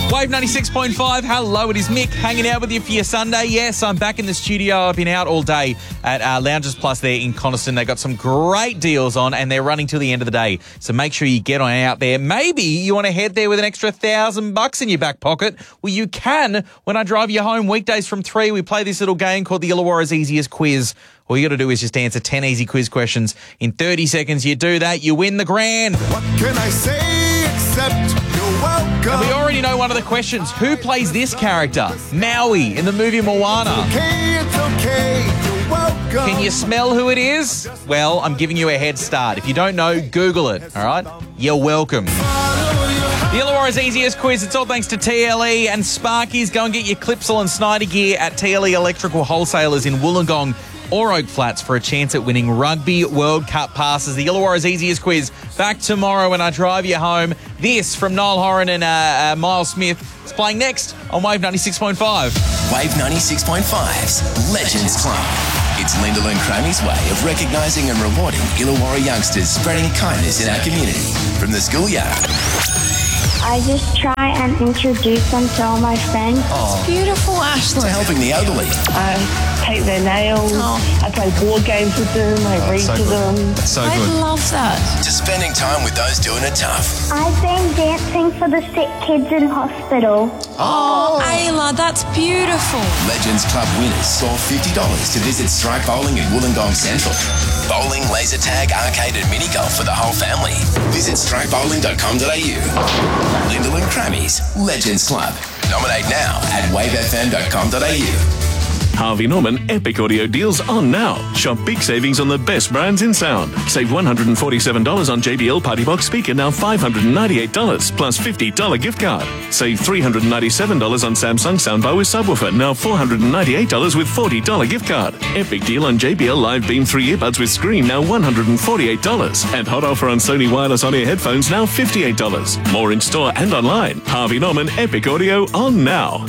Wave 96.5, hello, it is Mick hanging out with you for your Sunday. Yes, I'm back in the studio. I've been out all day at Lounges Plus there in Coniston. They've got some great deals on and they're running till the end of the day. So make sure you get on out there. Maybe you want to head there with an extra $1,000 in your back pocket. Well, you can when I drive you home weekdays from 3. We play this little game called the Illawarra's Easiest Quiz. All you got to do is just answer 10 easy quiz questions in 30 seconds. You do that, you win the grand. What can I say except you're welcome? And we already know one of the questions. Who plays this character? Maui in the movie Moana. It's okay, you're welcome. Can you smell who it is? Well, I'm giving you a head start. If you don't know, Google it, all right? You're welcome. The Illawarra's Easiest Quiz, it's all thanks to TLE and Sparkies. Go and get your Clipsal and Snyder gear at TLE Electrical Wholesalers in Wollongong or Oak Flats for a chance at winning Rugby World Cup passes. The Illawarra's Easiest Quiz back tomorrow when I drive you home. This from Niall Horan and Miles Smith is playing next on Wave 96.5. Wave 96.5's Legends Club. It's Lyndall and Crammy's way of recognising and rewarding Illawarra youngsters spreading kindness in our community. From the schoolyard I just try and introduce them to all my friends. It's beautiful, Ashley. to helping the elderly. I paint their nails. I play board games with them. I read to them. That's so I good. love that. To spending time with those doing it tough. I've been dancing for the sick kids in hospital. Oh, Ayla, that's beautiful. Legends Club winners saw $50 to visit Strike Bowling in Wollongong Central. Bowling, laser tag, arcade and mini golf for the whole family. Visit strikebowling.com.au. Lyndall and Crammy's Legends Club. Nominate now at wavefm.com.au. Harvey Norman Epic Audio deals on now. Shop big savings on the best brands in sound. Save $147 on JBL Party Box speaker, now $598 plus $50 gift card. Save $397 on Samsung soundbar with subwoofer, now $498 with $40 gift card. Epic deal on JBL Live Beam 3 earbuds with screen, now $148. And hot offer on Sony wireless on-ear headphones, now $58. More in store and online. Harvey Norman Epic Audio on now.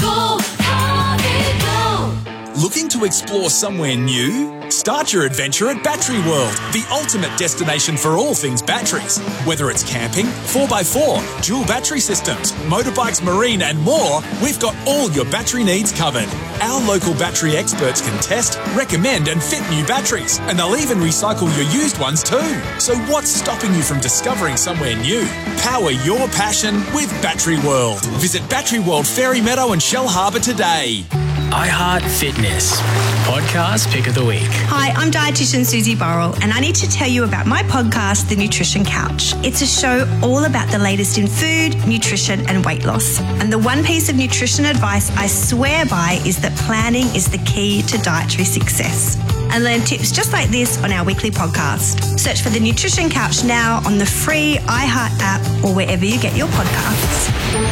Looking to explore somewhere new? Start your adventure at Battery World, the ultimate destination for all things batteries. Whether it's camping, 4x4, dual battery systems, motorbikes, marine and more, we've got all your battery needs covered. Our local battery experts can test, recommend and fit new batteries, and they'll even recycle your used ones too. So what's stopping you from discovering somewhere new? Power your passion with Battery World. Visit Battery World Fairy Meadow and Shell Harbour today. iHeart Fitness Podcast Pick of the Week. Hi, I'm dietitian Susie Burrell and I need to tell you about my podcast, The Nutrition Couch. It's a show all about the latest in food, nutrition and weight loss. And the one piece of nutrition advice I swear by is that planning is the key to dietary success. And learn tips just like this on our weekly podcast. Search for The Nutrition Couch now on the free iHeart app or wherever you get your podcasts.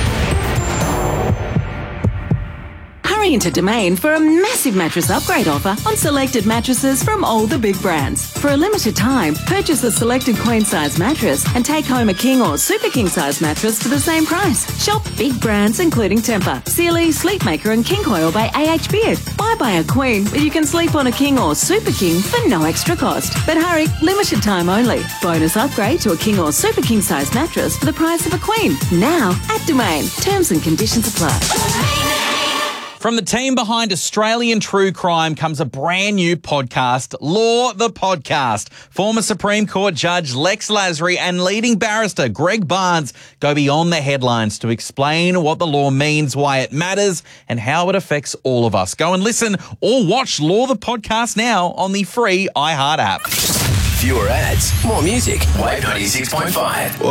Hurry into Domain for a massive mattress upgrade offer on selected mattresses from all the big brands. For a limited time, purchase a selected queen size mattress and take home a king or super king size mattress for the same price. Shop big brands including Tempur, Sealy, Sleepmaker and King Coil by AH Beard. Why buy a queen when you can sleep on a king or super king for no extra cost? But hurry, limited time only. Bonus upgrade to a king or super king size mattress for the price of a queen. Now at Domain. Terms and conditions apply. From the team behind Australian True Crime comes a brand new podcast, Law the Podcast. Former Supreme Court Judge Lex Lasry and leading barrister Greg Barnes go beyond the headlines to explain what the law means, why it matters, and how it affects all of us. Go and listen or watch Law the Podcast now on the free iHeart app. Fewer ads, more music. Wave 96.5.